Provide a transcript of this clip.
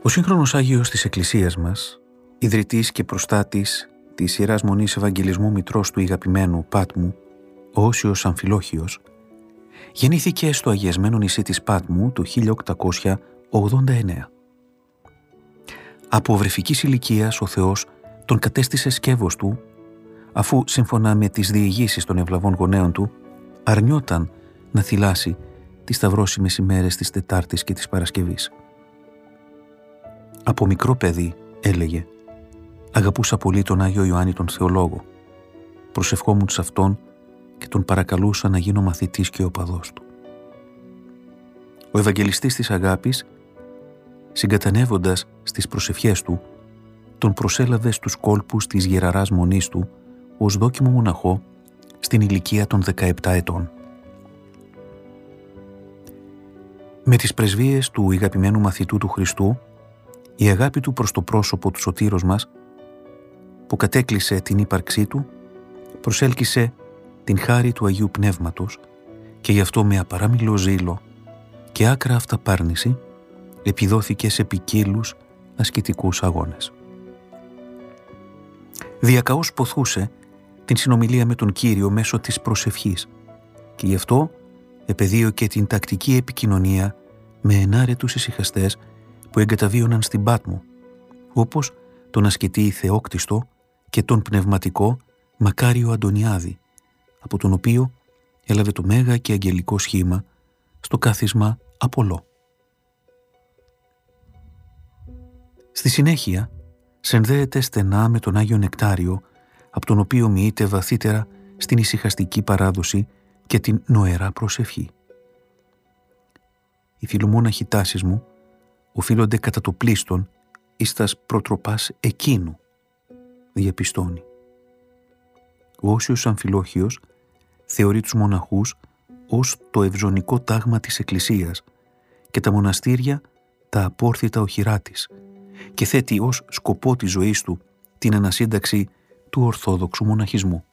Ο σύγχρονος Άγιος της Εκκλησίας μας, ιδρυτής και προστάτης της Ιεράς Μονής Ευαγγελισμού Μητρός του Ηγαπημένου Πάτμου, ο Όσιος Αμφιλόχιος, γεννήθηκε στο αγιασμένο νησί της Πάτμου το 1889. Από βρεφικής ηλικίας ο Θεός τον κατέστησε σκεύος του, αφού σύμφωνα με τις διηγήσεις των ευλαβών γονέων του αρνιόταν να θυλάσει τις σταυρόσιμες ημέρες της Τετάρτης και της Παρασκευής. Από μικρό παιδί, έλεγε, αγαπούσα πολύ τον Άγιο Ιωάννη τον Θεολόγο. Προσευχόμουν σε αυτόν και τον παρακαλούσα να γίνω μαθητής και οπαδός του. Ο Ευαγγελιστής της αγάπης, συγκατανεύοντας στις προσευχές του, τον προσέλαβε στους κόλπους της γεραράς μονής του ως δόκιμο μοναχό στην ηλικία των 17 ετών. Με τις πρεσβείες του ηγαπημένου μαθητού του Χριστού, η αγάπη του προς το πρόσωπο του Σωτήρος μας, που κατέκλυσε την ύπαρξή του, προσέλκυσε την χάρη του Αγίου Πνεύματος και γι' αυτό με απαράμιλο ζήλο και άκρα αυταπάρνηση επιδόθηκε σε ποικίλους ασκητικούς αγώνες. Διακαώς ποθούσε την συνομιλία με τον Κύριο μέσω της προσευχής και γι' αυτό επεδίωκε την τακτική επικοινωνία με ενάρετους ησυχαστές που εγκαταβίωναν στην Πάτμο, όπως τον ασκητή Θεόκτιστο και τον πνευματικό Μακάριο Αντωνιάδη, από τον οποίο έλαβε το μέγα και αγγελικό σχήμα στο κάθισμα Απολό. Στη συνέχεια συνδέεται στενά με τον Άγιο Νεκτάριο, από τον οποίο μοιείται βαθύτερα στην ησυχαστική παράδοση και την νοερά προσευχή. Οι φιλομόναχοι τάσεις μου οφείλονται κατά το πλήστον εις τας προτροπάς εκείνου, διαπιστώνει. Ο Όσιος Αμφιλόχιος θεωρεί τους μοναχούς ως το ευζωνικό τάγμα της Εκκλησίας και τα μοναστήρια τα απόρθητα οχυρά της και θέτει ως σκοπό της ζωής του την ανασύνταξη του Ορθόδοξου μοναχισμού.